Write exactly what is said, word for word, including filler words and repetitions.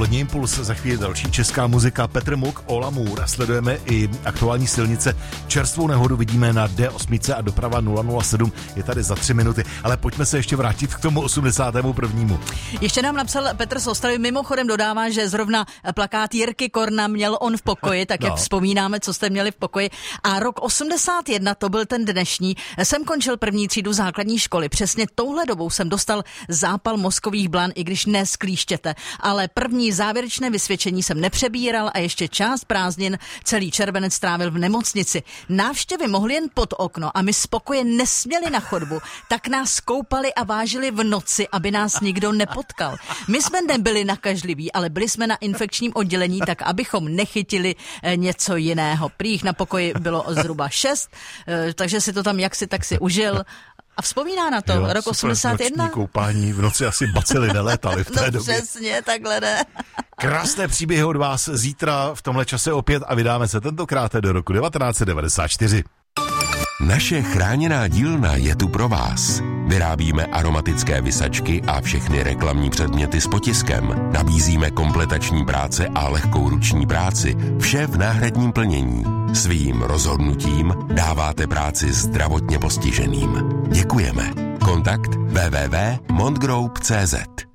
Dopolední impuls, za chvíli další česká muzika, Petr Muk, Ola Moore. Sledujeme i aktuální silnice. Čerstvou nehodu vidíme na D osm a doprava nula nula sedm je tady za tři minuty. Ale pojďme se ještě vrátit k tomu osmdesátému prvnímu. Ještě nám napsal Petr z Ostravy, mimochodem dodává, že zrovna plakát Jirky Korna měl on v pokoji, tak no. Jak vzpomínáme, co jste měli v pokoji. A rok osmdesát jedna, to byl ten dnešní, jsem končil první třídu základní školy. Přesně touhle dobou jsem dostal zápal mozkových blan, i když ne z klíštěte. Ale první závěrečné vysvědčení jsem nepřebíral a ještě část prázdnin celý červenec strávil v nemocnici. Návštěvy mohly jen pod okno a my z pokoje nesměli na chodbu, tak nás koupali a vážili v noci, aby nás nikdo nepotkal. My jsme nebyli nakažliví, ale byli jsme na infekčním oddělení, tak abychom nechytili něco jiného. Prých na pokoji bylo zhruba šest, takže si to tam jaksi tak si užil. A vzpomíná na to, jo, rok osmdesát jedna? Noční koupání, v noci asi bacily nelétaly v té no, době. Přesně, takhle ne. Krásné příběhy od vás zítra v tomhle čase opět a vydáme se tentokrát do roku devatenáct set devadesát čtyři. Naše chráněná dílna je tu pro vás. Vyrábíme aromatické visačky a všechny reklamní předměty s potiskem. Nabízíme kompletační práce a lehkou ruční práci. Vše v náhradním plnění. Svým rozhodnutím dáváte práci zdravotně postiženým. Děkujeme. Kontakt w w w tečka montgroup tečka c z